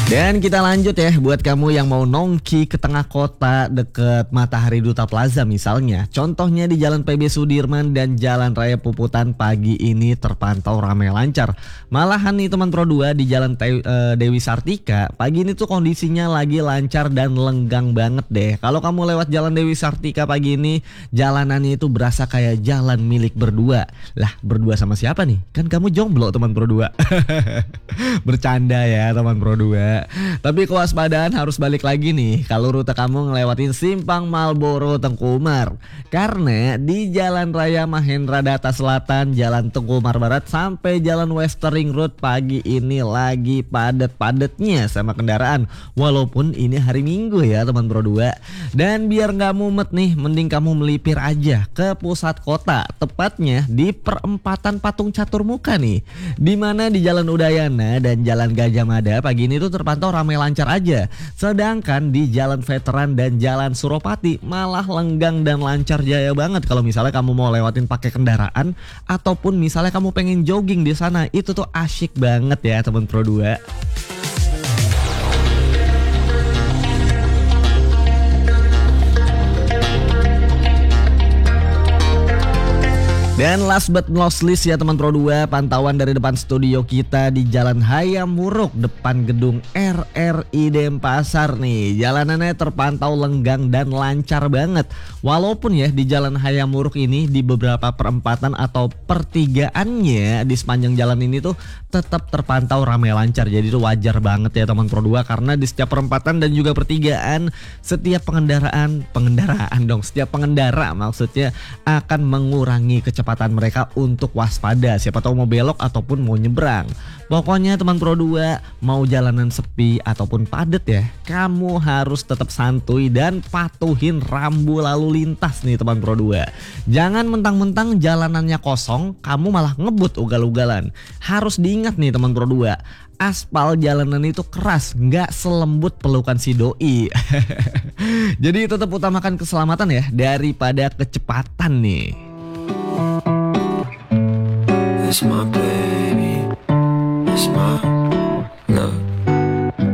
Dan kita lanjut ya, buat kamu yang mau nongki ke tengah kota deket Matahari Duta Plaza misalnya. Contohnya di Jalan PB Sudirman dan Jalan Raya Puputan pagi ini terpantau ramai lancar. Malahan nih teman Pro 2 di Jalan Dewi Sartika pagi ini tuh kondisinya lagi lancar dan lenggang banget deh. Kalau kamu lewat Jalan Dewi Sartika pagi ini, jalanannya itu berasa kayak jalan milik berdua. Lah, berdua sama siapa nih? Kan kamu jomblo teman Pro 2. Bercanda ya teman Pro 2. Tapi kewaspadaan harus balik lagi nih kalau rute kamu ngelewatin Simpang Malboro Tengku Umar. Karena di Jalan Raya Mahendra Data Selatan, Jalan Tengku Umar Barat sampai Jalan Western Ring Road pagi ini lagi padat-padatnya sama kendaraan. Walaupun ini hari Minggu ya teman Pro 2. Dan biar gak mumet nih, mending kamu melipir aja ke pusat kota. Tepatnya di perempatan Patung Catur Muka nih. Dimana di Jalan Udayana dan Jalan Gajah Mada pagi ini tuh terpantau ramai lancar aja. Sedangkan di Jalan Veteran dan Jalan Suropati malah lenggang dan lancar jaya banget kalau misalnya kamu mau lewatin pakai kendaraan ataupun misalnya kamu pengen jogging di sana. Itu tuh asyik banget ya teman Pro 2. Dan last but not least ya teman Pro 2, pantauan dari depan studio kita di Jalan Hayam Wuruk depan gedung RRI Denpasar nih. Jalanannya terpantau lenggang dan lancar banget. Walaupun ya di Jalan Hayam Wuruk ini di beberapa perempatan atau pertigaannya di sepanjang jalan ini tuh tetap terpantau ramai lancar. Jadi itu wajar banget ya teman Pro 2 karena di setiap perempatan dan juga pertigaan setiap setiap pengendara maksudnya akan mengurangi kecepatan mereka untuk waspada. Siapa tahu mau belok ataupun mau nyebrang. Pokoknya teman Pro 2 mau jalanan sepi ataupun padat ya, kamu harus tetap santuy dan patuhin rambu lalu lintas nih teman Pro 2. Jangan mentang-mentang jalanannya kosong, kamu malah ngebut ugal-ugalan. Harus diingat nih teman Pro 2, aspal jalanan itu keras, nggak selembut pelukan si doi. Jadi tetap utamakan keselamatan ya daripada kecepatan nih. That's my baby, that's my